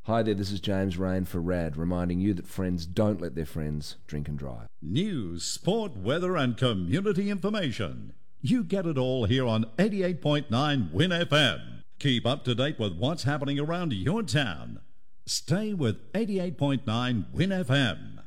Hi there, this is James Rain for RAD, reminding you that friends don't let their friends drink and drive. News, sport, weather and community information. You get it all here on 88.9 Win FM. Keep up to date with what's happening around your town. Stay with 88.9 Win FM.